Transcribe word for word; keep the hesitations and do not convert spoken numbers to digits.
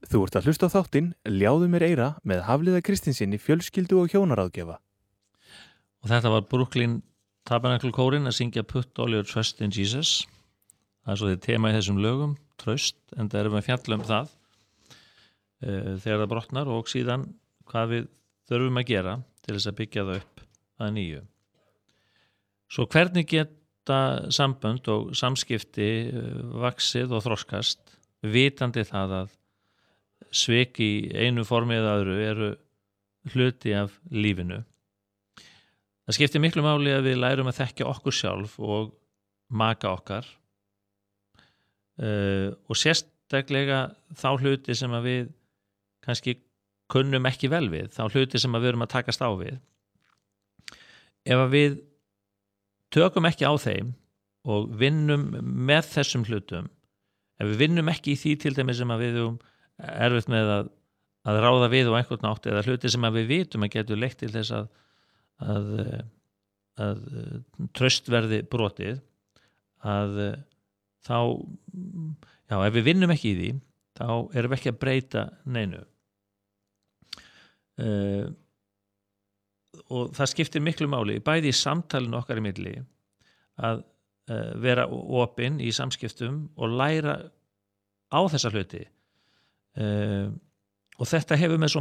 Þú ert að hlusta á þáttinn Ljáðu mér eyra með Hafliða Kristinsinni fjölskyldu og hjónaráðgjafa. Og þetta var Brooklyn Tabernacle kórinn að syngja Put all your trust in Jesus. Það er svo þið tema í þessum lögum, traust, en það erum við að fjalla um það uh, þegar það brotnar og síðan hvað við þurfum að gera til þess að byggja það upp að nýju. Svo hvernig geta sambönd og samskipti uh, vaxið og þroskast vitandi það að svik í einu formi eða öðru eru hluti af lífinu. Það skiptir miklu máli að við lærum að þekkja okkur sjálf og maka okkar uh, og sérstaklega þá hluti sem að við kannski kunnum ekki vel við, þá hluti sem að við erum að takast á við. Ef að við tökum ekki á þeim og vinnum með þessum hlutum, ef við vinnum ekki í því til dæmis sem að við erum erfitt með að, að ráða við á einhvern nátt eða hluti sem að við vitum að getur leitt til þess að, að, að traust verði brotið, að þá, já, ef við vinnum ekki í því, þá erum við ekki að breyta neinu. Uh, og það skiptir miklu máli, bæði í samtalinu okkar í milli, að uh, vera opin í samskiptum og læra á þessa hluti. Uh, og þetta hefur með svo